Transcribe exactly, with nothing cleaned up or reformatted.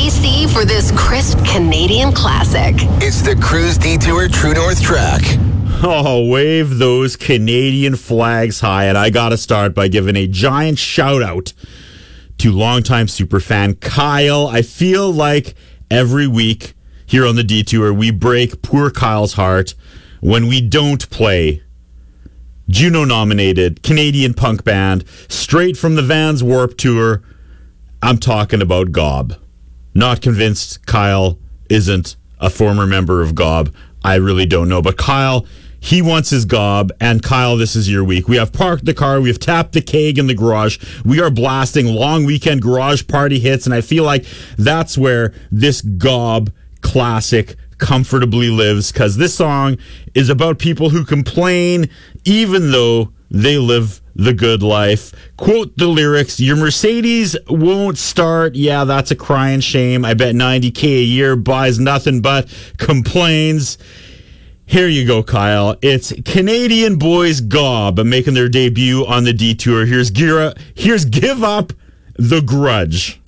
C for this crisp Canadian classic. It's the Cruise Detour True North track. Oh, wave those Canadian flags high. And I got to start by giving a giant shout out to longtime superfan Kyle. I feel like every week here on the Detour, we break poor Kyle's heart when we don't play Juno-nominated Canadian punk band straight from the Vans Warped Tour. I'm talking about Gob. Not convinced Kyle isn't a former member of Gob. I really don't know. But Kyle, he wants his Gob. And Kyle, this is your week. We have parked the car. We have tapped the keg in the garage. We are blasting long weekend garage party hits. And I feel like that's where this Gob classic comfortably lives, because this song is about people who complain even though they live the good life. Quote the lyrics, your Mercedes won't start. Yeah, that's a crying shame. I bet ninety K a year buys nothing but complains. Here you go, Kyle. It's Canadian boys Gob making their debut on the Detour. Here's Gira. Here's Give Up the Grudge.